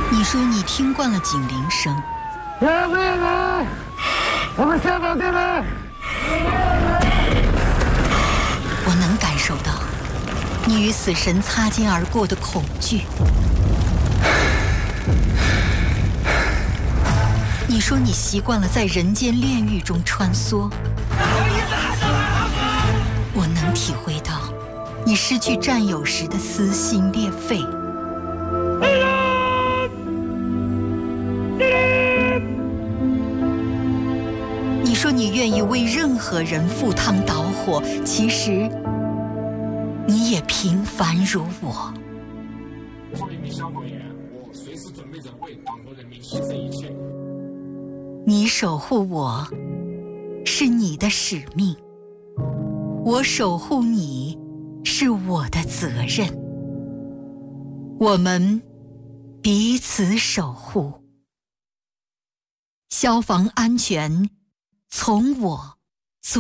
你说你听惯了警铃声， 我们下岗地来。 我能感受到你与死神擦肩而过的恐惧。你说你习惯了在人间炼狱中穿梭，我能体会到你失去战友时的撕心裂肺。你说你愿意为任何人赴汤蹈火，其实你也平凡如我。 作为一名消防员，我随时准备着为党和人民牺牲一切。 你守护我，是你的使命；我守护你，是我的责任。我们彼此守护，消防安全从我